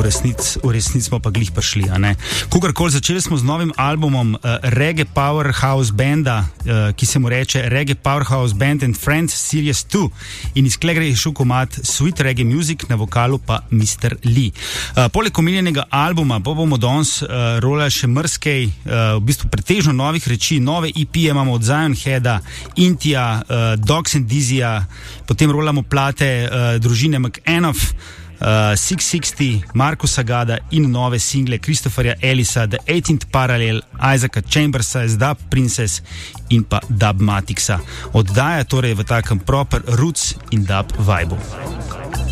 v resnici smo pa glih prišli, a ne. Kogarkoli, začeli smo z novim albumom Reggae Powerhouse Banda, ki se mu reče Reggae Powerhouse Band and Friends Series 2 in iz klega je šel komad Sweet Reggae Music, na vokalu pa Mr. Lee. Poleg omenjenega albuma pa bomo danes rolali še mrskej, v bistvu pretežno novih reči, nove EP imamo od Zion Heada, Intija, Dogs and Dizzyja, potem rolamo plate družine McAnuff, 660, Markusa Gada in nove single Christopherja Ellisa, The 18th Parallel, Isaaca Chambersa, Dub Princess in pa Dubmatixa. Oddaja torej v takem proper roots in dub vibe.